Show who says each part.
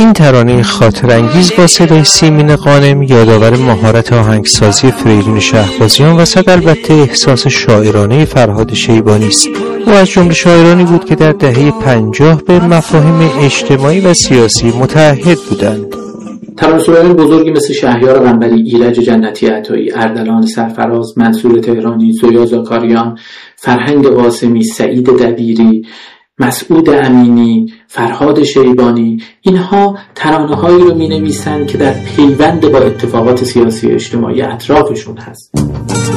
Speaker 1: این ترانه خاطرانگیز با صدای سیمین غانم یادآور مهارت آهنگسازی فریدون شهبازیان و صد البته احساس شاعرانه فرهاد شیبانی است. او از جمله شاعرانی بود که در دهه 50 به مفاهیم اجتماعی و سیاسی متعهد بودند.
Speaker 2: ترانه‌سرایان بزرگی مثل شهریار قنبری، ایرج جنتی عطایی، اردلان سرفراز، منصور تهرانی، زویا زاکاریان، فرهنگ قاسمی، سعید دبیری، مسعود امینی، فرهاد شیبانی، اینها ترانه‌هایی رو می‌نویسند که در پیوند با اتفاقات سیاسی و اجتماعی اطرافشون هست.